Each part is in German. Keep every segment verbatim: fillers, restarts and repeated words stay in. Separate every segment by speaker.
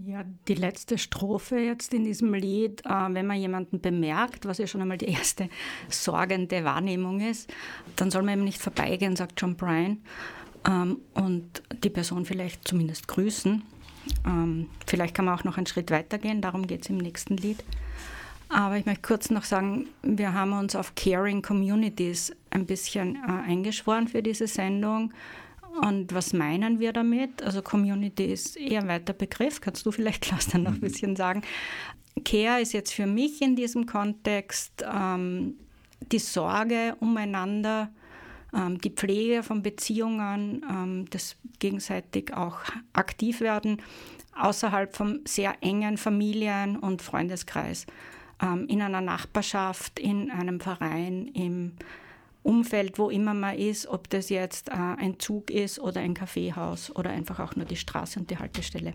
Speaker 1: Ja, die letzte Strophe jetzt in diesem Lied, äh, wenn man jemanden bemerkt, was ja schon einmal die erste sorgende Wahrnehmung ist, dann soll man eben nicht vorbeigehen, sagt John Bryan, ähm, und die Person vielleicht zumindest grüßen. Ähm, vielleicht kann man auch noch einen Schritt weitergehen, darum geht es im nächsten Lied. Aber ich möchte kurz noch sagen, wir haben uns auf Caring Communities ein bisschen äh, eingeschworen für diese Sendung. Und was meinen wir damit? Also Community ist eher ein weiter Begriff. Kannst du vielleicht, Klaus, dann noch ein bisschen sagen? Care ist jetzt für mich in diesem Kontext ähm, die Sorge umeinander, ähm, die Pflege von Beziehungen, ähm, das gegenseitig auch aktiv werden, außerhalb vom sehr engen Familien- und Freundeskreis, ähm, in einer Nachbarschaft, in einem Verein, im Umfeld, wo immer man ist, ob das jetzt äh, ein Zug ist oder ein Kaffeehaus oder einfach auch nur die Straße und die Haltestelle.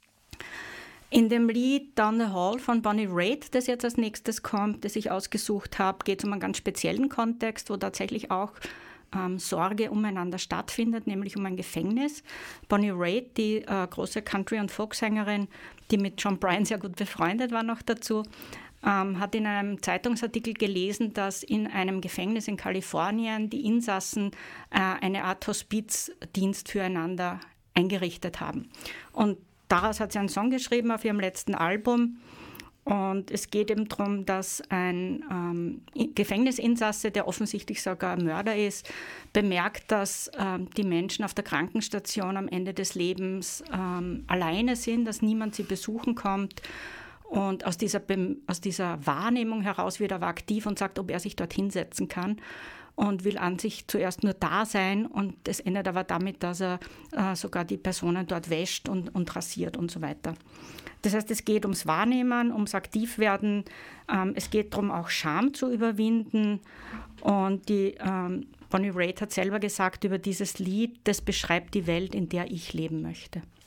Speaker 1: In dem Lied Down the Hall von Bonnie Raitt, das jetzt als nächstes kommt, das ich ausgesucht habe, geht es um einen ganz speziellen Kontext, wo tatsächlich auch ähm, Sorge umeinander stattfindet, nämlich um ein Gefängnis. Bonnie Raitt, die äh, große Country- und Folksängerin, die mit John Bryan sehr gut befreundet war noch dazu, Ähm, hat in einem Zeitungsartikel gelesen, dass in einem Gefängnis in Kalifornien die Insassen äh, eine Art Hospizdienst füreinander eingerichtet haben. Und daraus hat sie einen Song geschrieben auf ihrem letzten Album. Und es geht eben darum, dass ein ähm, Gefängnisinsasse, der offensichtlich sogar ein Mörder ist, bemerkt, dass ähm, die Menschen auf der Krankenstation am Ende des Lebens ähm, alleine sind, dass niemand sie besuchen kommt. Und aus dieser, aus dieser Wahrnehmung heraus wird er aber aktiv und sagt, ob er sich dort hinsetzen kann und will an sich zuerst nur da sein. Und es endet aber damit, dass er äh, sogar die Personen dort wäscht und, und rasiert und so weiter. Das heißt, es geht ums Wahrnehmen, ums Aktivwerden. Ähm, es geht darum, auch Scham zu überwinden. Und die ähm, Bonnie Raitt hat selber gesagt über dieses Lied, das beschreibt die Welt, in der ich leben möchte.